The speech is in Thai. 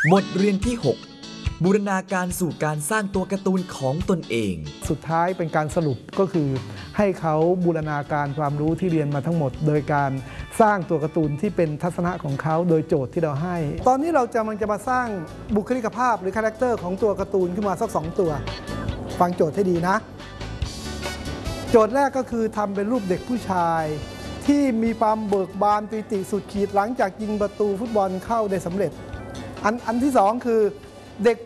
บทเรียนที่ 6 บูรณาการสู่การสร้างตัวการ์ตูนของตนเองสุดท้ายเป็นการสรุปก็คือให้เขาบูรณาการความรู้ที่เรียนมาทั้งหมดโดยการสร้างตัวการ์ตูนที่เป็นทัศนะของเขาโดยโจทย์ที่เราให้ตอนนี้เราจะมาสร้างบุคลิกภาพหรือคาแรคเตอร์ของตัวการ์ตูนขึ้นมาสัก2ตัวฟังโจทย์ให้ดีนะโจทย์แรกก็คือทำเป็นรูปเด็กผู้ชายที่มีความเบิกบานปีติสุดขีดหลังจากยิงประตูฟุตบอลเข้าได้สำเร็จอันที่2คือเด็ก